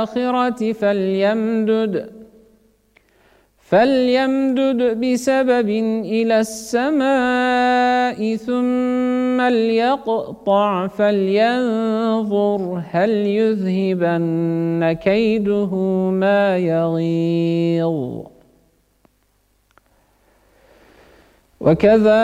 الآخرة فليمدد بسبب إلى السماء ثم ليقطع فلينظر هل يذهبن كيده ما يغيظ. وكذلك